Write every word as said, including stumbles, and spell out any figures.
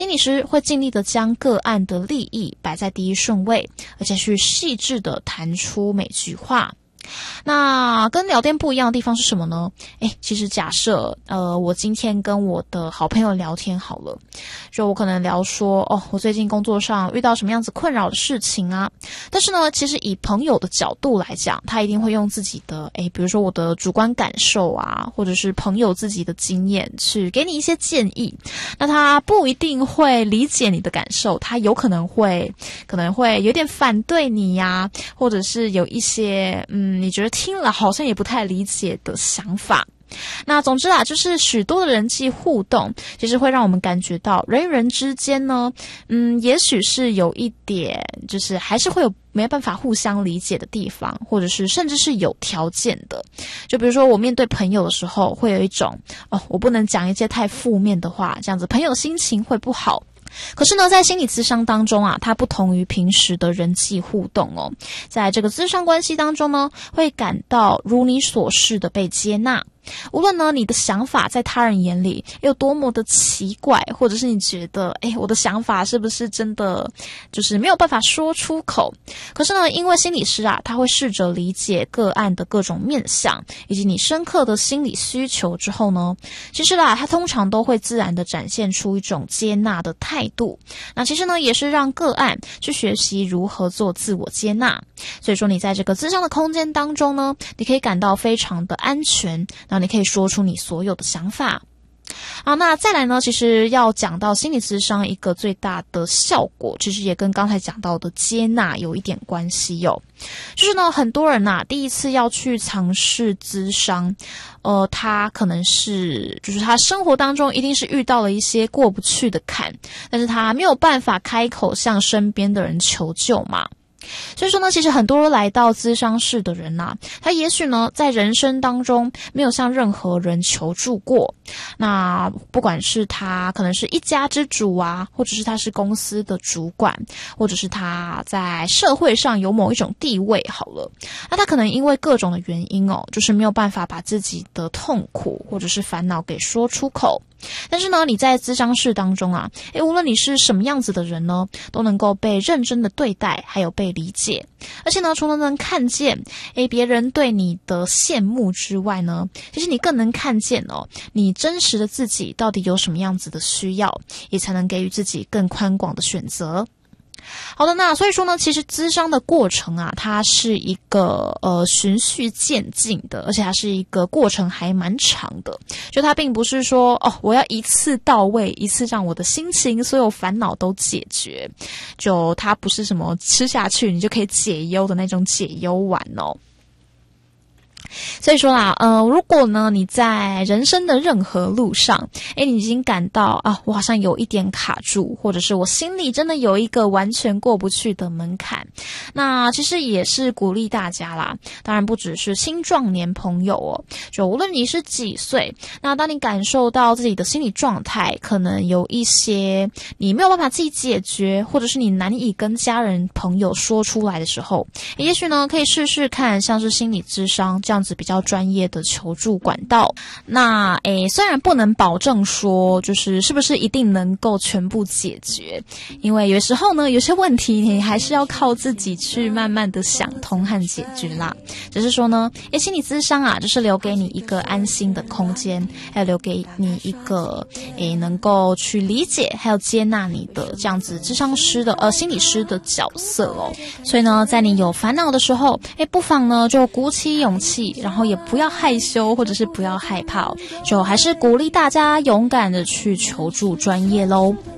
心理师会尽力的将个案的利益摆在第一顺位，而且去细致的谈出每句话。那跟聊天不一样的地方是什么呢？诶，其实假设呃我今天跟我的好朋友聊天好了，就我可能聊说哦我最近工作上遇到什么样子困扰的事情啊，但是呢其实以朋友的角度来讲，他一定会用自己的诶比如说我的主观感受啊，或者是朋友自己的经验去给你一些建议。那他不一定会理解你的感受，他有可能会可能会有点反对你呀、啊，或者是有一些嗯你觉得听了好像也不太理解的想法。那总之啊，就是许多的人际互动其实会让我们感觉到人与人之间呢嗯，也许是有一点就是还是会有没办法互相理解的地方，或者是甚至是有条件的。就比如说我面对朋友的时候会有一种哦，我不能讲一些太负面的话，这样子朋友心情会不好。可是呢在心理咨商当中啊，它不同于平时的人际互动哦，在这个咨商关系当中呢，会感到如你所示的被接纳。无论呢你的想法在他人眼里有多么的奇怪，或者是你觉得诶我的想法是不是真的就是没有办法说出口，可是呢因为心理师啊他会试着理解个案的各种面向以及你深刻的心理需求之后呢，其实啦他通常都会自然的展现出一种接纳的态度。那其实呢也是让个案去学习如何做自我接纳。所以说你在这个咨商的空间当中呢，你可以感到非常的安全，然后你可以说出你所有的想法。好，那再来呢，其实要讲到心理咨商一个最大的效果，其实也跟刚才讲到的接纳有一点关系哟、哦。就是呢很多人啊第一次要去尝试咨商，呃他可能是就是他生活当中一定是遇到了一些过不去的坎，但是他没有办法开口向身边的人求救嘛。所以说呢其实很多来到咨商室的人啊，他也许呢在人生当中没有向任何人求助过。那不管是他可能是一家之主啊，或者是他是公司的主管，或者是他在社会上有某一种地位好了，那他可能因为各种的原因哦，就是没有办法把自己的痛苦或者是烦恼给说出口。但是呢你在咨商室当中啊，诶无论你是什么样子的人呢，都能够被认真的对待，还有被理解。而且呢除了能看见诶别人对你的羡慕之外呢，其实你更能看见哦你真实的自己到底有什么样子的需要，也才能给予自己更宽广的选择。好的，那所以说呢其实咨商的过程啊，它是一个呃循序渐进的，而且它是一个过程还蛮长的。就它并不是说哦我要一次到位，一次让我的心情所有烦恼都解决，就它不是什么吃下去你就可以解忧的那种解忧丸哦。所以说啦呃如果呢你在人生的任何路上诶你已经感到啊我好像有一点卡住，或者是我心里真的有一个完全过不去的门槛，那其实也是鼓励大家啦，当然不只是青壮年朋友哦，就无论你是几岁，那当你感受到自己的心理状态可能有一些你没有办法自己解决，或者是你难以跟家人朋友说出来的时候，也许呢可以试试看像是心理咨商这样子比较专业的求助管道。那诶虽然不能保证说就是是不是一定能够全部解决，因为有时候呢有些问题你还是要靠自己去慢慢的想通和解决啦。只是说呢诶心理咨商啊就是留给你一个安心的空间，还有留给你一个诶能够去理解还有接纳你的这样子咨商师的呃心理师的角色哦。所以呢在你有烦恼的时候，诶不妨呢就鼓起勇气，然后也不要害羞或者是不要害怕，就还是鼓励大家勇敢的去求助专业咯。